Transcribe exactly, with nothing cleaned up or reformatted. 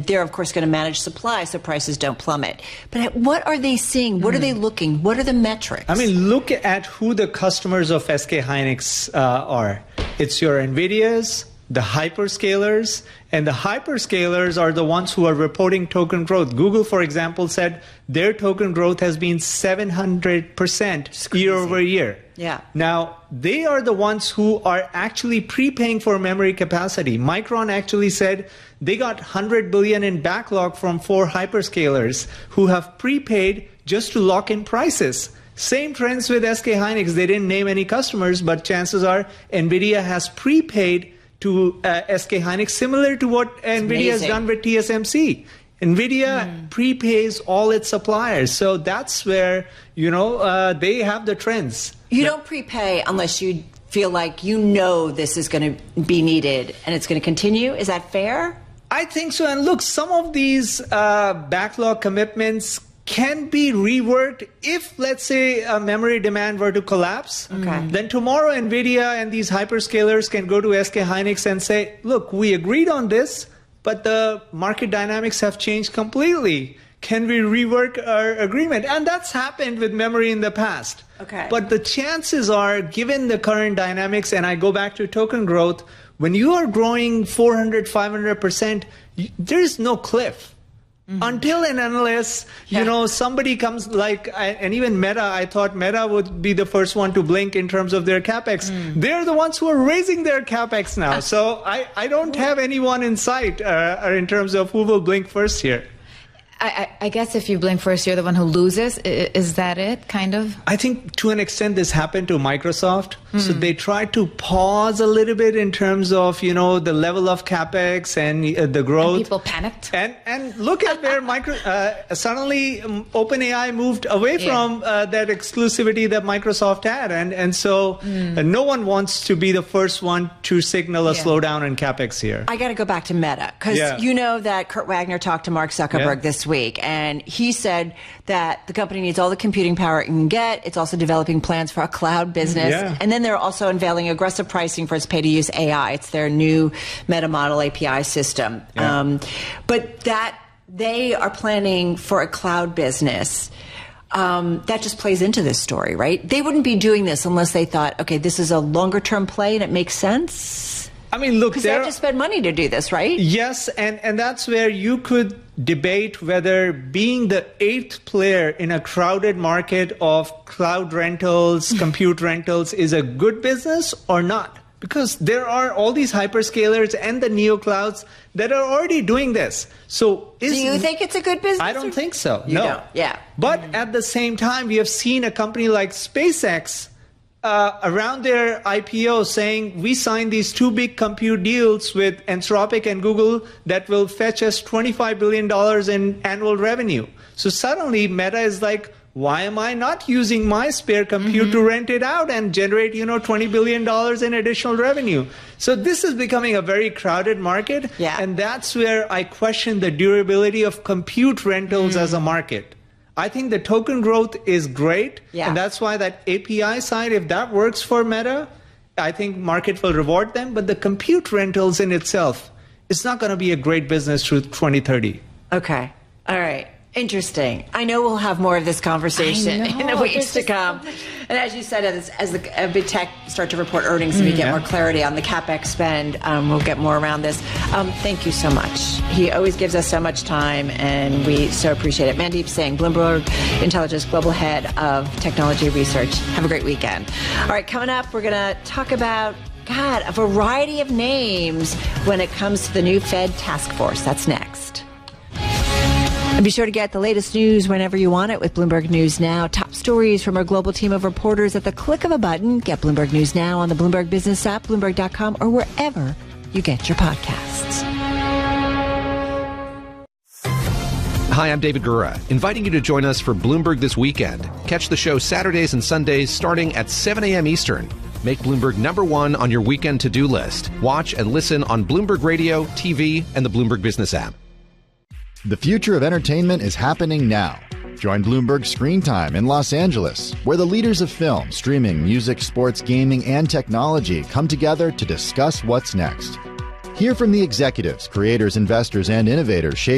they're, of course, going to manage supply so prices don't plummet. But what are they seeing? What mm. are they looking? What are the metrics? I mean, look at who the customers of S K Hynix uh, are. It's your NVIDIAs, the hyperscalers, and the hyperscalers are the ones who are reporting token growth. Google, for example, said their token growth has been seven hundred percent year over year. Yeah. Now, they are the ones who are actually prepaying for memory capacity. Micron actually said they got one hundred billion dollars in backlog from four hyperscalers who have prepaid just to lock in prices. Same trends with S K Hynix. They didn't name any customers, but chances are NVIDIA has prepaid to uh, S K Hynix, similar to what it's NVIDIA amazing. has done with T S M C. NVIDIA mm. prepays all its suppliers. So that's where, you know, uh, they have the trends. You don't prepay unless you feel like you know this is going to be needed and it's going to continue. Is that fair? I think so. And look, some of these uh, backlog commitments can be reworked if, let's say, a memory demand were to collapse. Okay. Then tomorrow, NVIDIA and these hyperscalers can go to S K Hynix and say, look, we agreed on this, but the market dynamics have changed completely. Can we rework our agreement? And that's happened with memory in the past. Okay. But the chances are, given the current dynamics, and I go back to token growth, when you are growing four hundred, five hundred percent, there is no cliff. Mm-hmm. Until and unless, you yeah. know, somebody comes like, and even Meta, I thought Meta would be the first one to blink in terms of their CapEx. Mm. They're the ones who are raising their CapEx now. Uh, so I, I don't have anyone in sight uh, in terms of who will blink first here. I, I guess if you blink first, you're the one who loses. Is that it, kind of? I think to an extent this happened to Microsoft. Mm-hmm. So they tried to pause a little bit in terms of, you know, the level of CapEx and uh, the growth. And people panicked. And and look at where micro uh, suddenly um, OpenAI moved away yeah. from uh, that exclusivity that Microsoft had. And, and so mm. uh, no one wants to be the first one to signal a yeah. slowdown in CapEx here. I got to go back to Meta because yeah. you know that Kurt Wagner talked to Mark Zuckerberg yeah. this week, and he said that the company needs all the computing power it can get. It's also developing plans for a cloud business. Yeah. And then they're also unveiling aggressive pricing for its pay-to-use A I. It's their new Meta Model A P I system. Yeah. Um, but that they are planning for a cloud business. Um, that just plays into this story, right? They wouldn't be doing this unless they thought, okay, this is a longer-term play and it makes sense. I mean, look, because they have to spend money to do this, right? Yes, and, and that's where you could debate whether being the eighth player in a crowded market of cloud rentals, compute rentals is a good business or not. Because there are all these hyperscalers and the neoclouds that are already doing this. So is, do you think it's a good business? I don't or? think so. You no. don't. Yeah. But mm-hmm. at the same time, we have seen a company like SpaceX Uh, around their I P O saying, we signed these two big compute deals with Anthropic and Google that will fetch us twenty-five billion dollars in annual revenue. So suddenly Meta is like, why am I not using my spare compute mm-hmm. to rent it out and generate, you know, twenty billion dollars in additional revenue? So this is becoming a very crowded market. Yeah. And that's where I question the durability of compute rentals mm. as a market. I think the token growth is great, yeah. and that's why that A P I side, if that works for Meta, I think market will reward them. But the compute rentals in itself, it's not going to be a great business through twenty thirty. Okay. All right. Interesting. I know we'll have more of this conversation in the weeks to come. And as you said, as, as the uh, big tech start to report earnings and we get yeah. more clarity on the CapEx spend, um, we'll get more around this. Um, thank you so much. He always gives us so much time, and we so appreciate it. Mandeep Singh, Bloomberg Intelligence Global Head of Technology Research. Have a great weekend. All right, coming up, we're going to talk about, God, a variety of names when it comes to the new Fed task force. That's next. And be sure to get the latest news whenever you want it with Bloomberg News Now. Top stories from our global team of reporters at the click of a button. Get Bloomberg News Now on the Bloomberg Business app, Bloomberg dot com, or wherever you get your podcasts. Hi, I'm David Gura, inviting you to join us for Bloomberg This Weekend. Catch the show Saturdays and Sundays starting at seven a.m. Eastern. Make Bloomberg number one on your weekend to-do list. Watch and listen on Bloomberg Radio, T V, and the Bloomberg Business app. The future of entertainment is happening now. Join Bloomberg Screen Time in Los Angeles, where the leaders of film, streaming, music, sports, gaming, and technology come together to discuss what's next. Hear from the executives, creators, investors, and innovators shaping